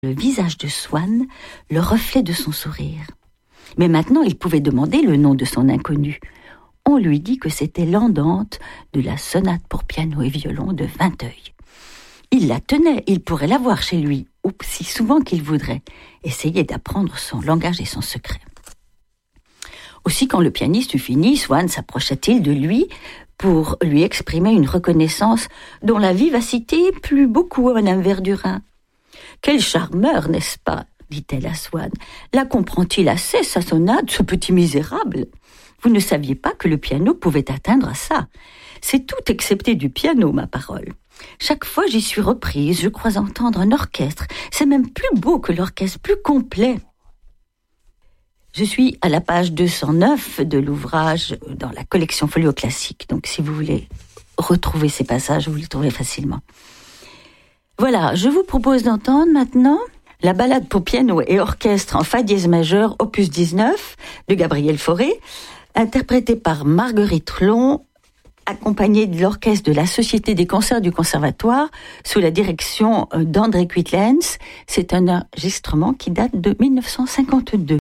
le visage de Swann le reflet de son sourire. Mais maintenant, il pouvait demander le nom de son inconnu. On lui dit que c'était l'andante de la sonate pour piano et violon de Vinteuil. Il la tenait, il pourrait la voir chez lui, aussi souvent qu'il voudrait, essayer d'apprendre son langage et son secret. Aussi, quand le pianiste eut fini, Swann s'approcha-t-il de lui pour lui exprimer une reconnaissance dont la vivacité plut beaucoup à Madame Verdurin. « Quel charmeur, n'est-ce pas ?» dit-elle à Swann. « La comprend-il assez, sa sonate, ce petit misérable ? Vous ne saviez pas que le piano pouvait atteindre à ça. C'est tout excepté du piano, ma parole. Chaque fois j'y suis reprise, je crois entendre un orchestre. C'est même plus beau que l'orchestre, plus complet. » Je suis à la page 209 de l'ouvrage dans la collection Folio Classique. Donc si vous voulez retrouver ces passages, vous les trouverez facilement. Voilà, je vous propose d'entendre maintenant la ballade pour piano et orchestre en fa dièse majeur, opus 19, de Gabriel Fauré, interprétée par Marguerite Long, accompagnée de l'orchestre de la Société des concerts du Conservatoire, sous la direction d'André Quitlenz. C'est un enregistrement qui date de 1952.